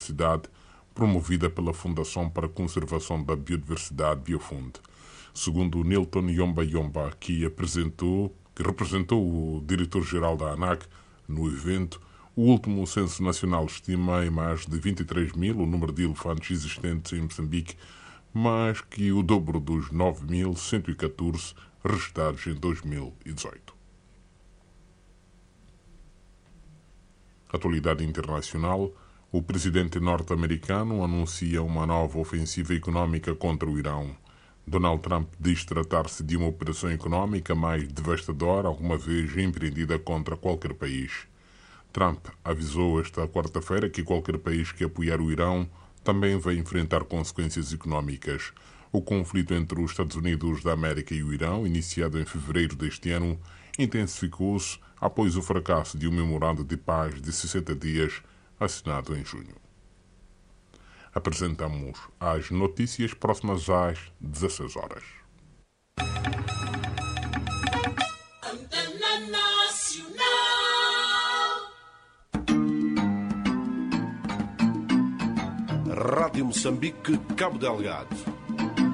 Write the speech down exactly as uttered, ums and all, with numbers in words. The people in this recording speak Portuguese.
Biodiversidade, promovida pela Fundação para a Conservação da Biodiversidade Biofund. Segundo Nilton Yomba Yomba, que apresentou, que representou o diretor-geral da ANAC no evento, o último censo nacional estima em mais de vinte e três mil o número de elefantes existentes em Moçambique, mais que o dobro dos nove mil cento e catorze registrados em dois mil e dezoito. Atualidade internacional. O presidente norte-americano anuncia uma nova ofensiva econômica contra o Irão. Donald Trump diz tratar-se de uma operação econômica mais devastadora alguma vez empreendida contra qualquer país. Trump avisou esta quarta-feira que qualquer país que apoiar o Irão também vai enfrentar consequências econômicas. O conflito entre os Estados Unidos da América e o Irão, iniciado em fevereiro deste ano, intensificou-se após o fracasso de um memorando de paz de sessenta dias assinado em junho. Apresentamos as notícias próximas às dezesseis horas. Rádio Moçambique, Cabo Delgado.